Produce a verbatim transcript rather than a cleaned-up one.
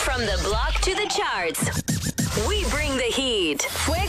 From the block to the charts, we bring the heat. Fuego